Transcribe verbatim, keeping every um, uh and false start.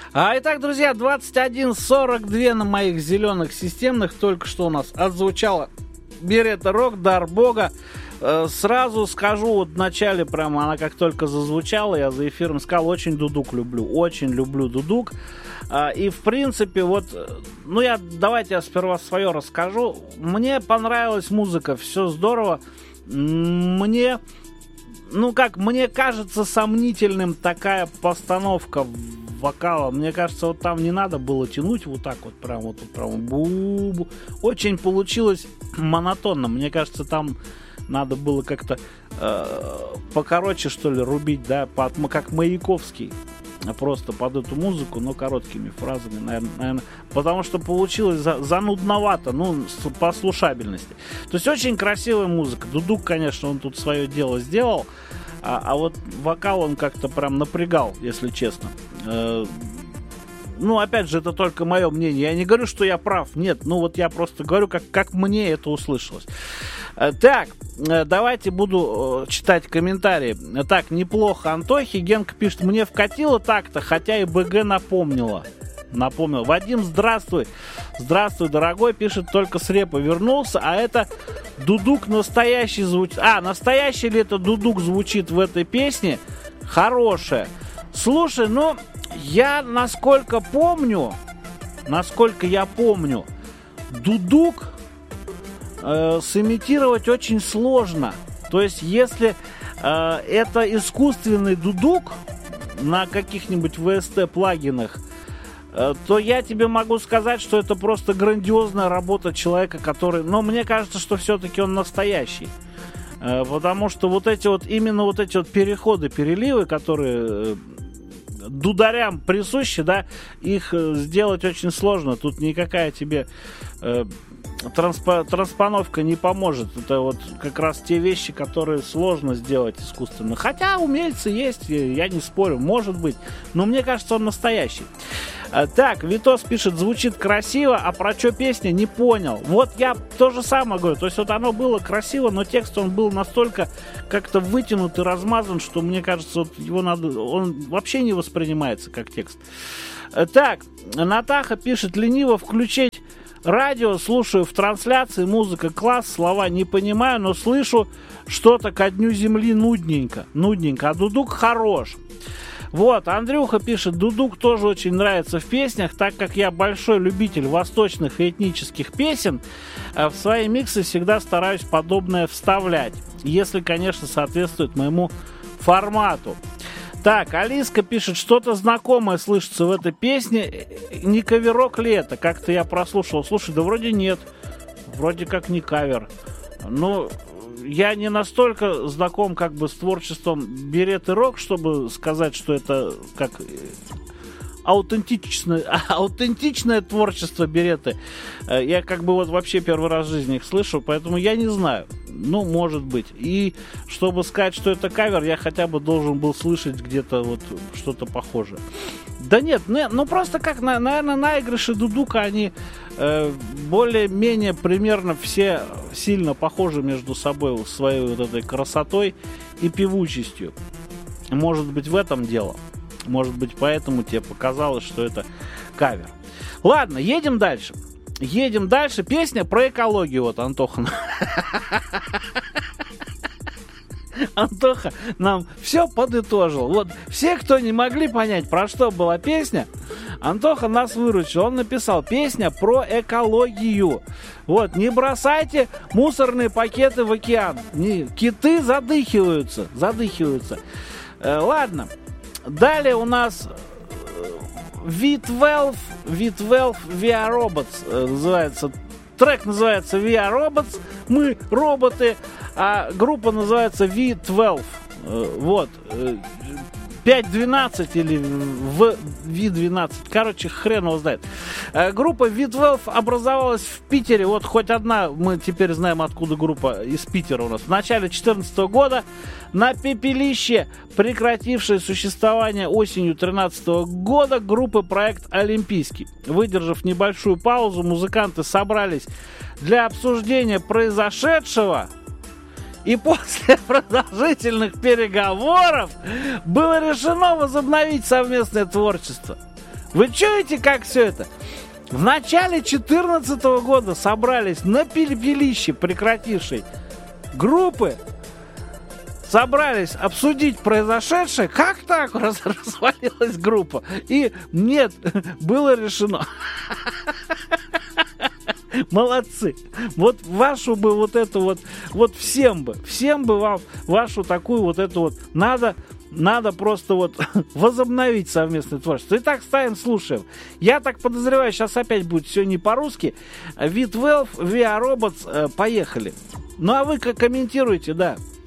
А, итак, друзья, двадцать один сорок два на моих зеленых системных. Только что у нас отзвучала Беретта Рок, дар бога. Э, сразу скажу, вот в начале прямо она как только зазвучала, я за эфиром сказал, очень дудук люблю, очень люблю дудук. А, и в принципе, вот, ну я, давайте я сперва свое расскажу. Мне понравилась музыка, все здорово. Мне, ну как, мне кажется сомнительным такая постановка вокала. Мне кажется, вот там не надо было тянуть вот так вот, прям вот, вот прям бу-бу. Очень получилось монотонно. Мне кажется, там надо было как-то э, покороче, что ли, рубить, да, под, как Маяковский. Просто под эту музыку, но короткими фразами, наверное, наверное потому что получилось за, занудновато, ну, с, по слушабельности. То есть очень красивая музыка. Дудук, конечно, он тут свое дело сделал, а, а вот вокал он как-то прям напрягал, если честно. Э, ну, опять же, это только мое мнение. Я не говорю, что я прав, нет, ну вот я просто говорю, как, как мне это услышалось. Так, давайте буду читать комментарии. Так, неплохо, Антохи. Генка пишет, мне вкатило так-то, хотя и БГ напомнила. Напомнил. Вадим, здравствуй. Здравствуй, дорогой. Пишет, только с репа вернулся. А это дудук настоящий звучит. А, настоящий ли это дудук звучит в этой песне? Хорошая. Слушай, ну, я насколько помню, насколько я помню, дудук э, сымитировать очень сложно. То есть, если э, это искусственный дудук на каких-нибудь ви эс ти-плагинах, э, то я тебе могу сказать, что это просто грандиозная работа человека, который... Но мне кажется, что все-таки он настоящий. Э, потому что вот эти вот, именно вот эти вот переходы, переливы, которые... дударям присущи, да, их сделать очень сложно. Тут никакая тебе э, транспо- транспоновка не поможет. Это вот как раз те вещи, которые сложно сделать искусственно. Хотя умельцы есть, я не спорю, может быть, но мне кажется, он настоящий. Так, Витос пишет, звучит красиво, а про что песня, не понял. Вот я то же самое говорю, то есть вот оно было красиво, но текст он был настолько как-то вытянут и размазан, что мне кажется, вот его надо, он вообще не воспринимается как текст. Так, Натаха пишет, лениво включить радио, слушаю в трансляции, музыка класс, слова не понимаю, но слышу что-то ко дню земли нудненько, нудненько, а дудук хорош. Вот, Андрюха пишет, дудук тоже очень нравится в песнях, так как я большой любитель восточных и этнических песен, в свои миксы всегда стараюсь подобное вставлять, если, конечно, соответствует моему формату. Так, Алиска пишет, что-то знакомое слышится в этой песне, не каверок ли это? Как-то я прослушал, слушай, да вроде нет, вроде как не кавер, ну... Я не настолько знаком как бы с творчеством Беретты Рок, чтобы сказать, что это как аутентичное, аутентичное творчество Беретты. Я как бы вот вообще первый раз в жизни их слышу, поэтому я не знаю. Ну, может быть. И чтобы сказать, что это кавер, я хотя бы должен был слышать где-то вот что-то похожее. Да нет, не, ну просто как, наверное, наигрыши дудука, они э, более-менее примерно все сильно похожи между собой своей вот этой красотой и певучестью. Может быть, в этом дело. Может быть, поэтому тебе показалось, что это кавер. Ладно, едем дальше. Едем дальше. Песня про экологию. Вот, Антоха. Антоха нам все подытожил. Вот все, кто не могли понять, про что была песня, Антоха нас выручил. Он написал: песня про экологию. Вот, не бросайте мусорные пакеты в океан. Не, киты задыхиваются. Задыхиваются. Э, ладно. Далее у нас ви двенадцать, ви двенадцать ви ар Robots э, называется. Трек называется ви ар Robots. Мы роботы. А группа называется ви двенадцать. Э, вот. Э, пять двенадцать или в ви двенадцать. Короче, хрен его знает. Э, группа ви двенадцать образовалась в Питере. Вот хоть одна, мы теперь знаем, откуда группа из Питера у нас. В начале две тысячи четырнадцатого года на пепелище, прекратившее существование осенью две тысячи тринадцатого года, группы проект «Олимпийский». Выдержав небольшую паузу, музыканты собрались для обсуждения произошедшего. И после продолжительных переговоров было решено возобновить совместное творчество. Вы чуете, как все это? В начале две тысячи четырнадцатого года собрались на пепелище прекратившей группы, собрались обсудить произошедшее, как так раз, развалилась группа. И нет, было решено. Молодцы. Вот вашу бы вот эту вот, вот всем бы, всем бы вам вашу такую вот эту вот, надо, надо просто вот возобновить совместное творчество. Итак, ставим, слушаем. Я так подозреваю, сейчас опять будет все не по-русски. ви твелв, ви ар Robots, поехали. Ну а вы как комментируете, да.